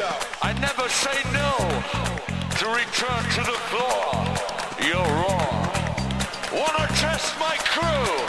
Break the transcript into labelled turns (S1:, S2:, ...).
S1: I never say no to return to the floor. You're wrong. Wanna test my crew?